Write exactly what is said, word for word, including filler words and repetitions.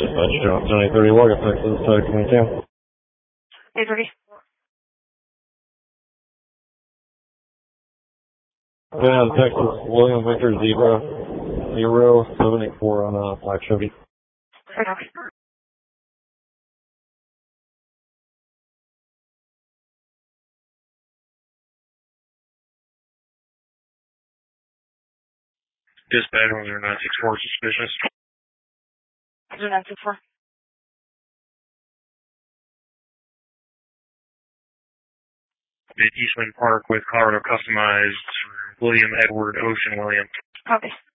Dispatch Johnson, eight thirty Logan, Texas, uh, twenty-two. eight thirty. Yeah, Texas, William Victor Zebra, zero seven eight four on uh, five Chevy. Okay. Dispatch one zero nine six four, suspicious. zero nine six four. Mid Eastman Park with Colorado Customized, William Edward Ocean William. Copy.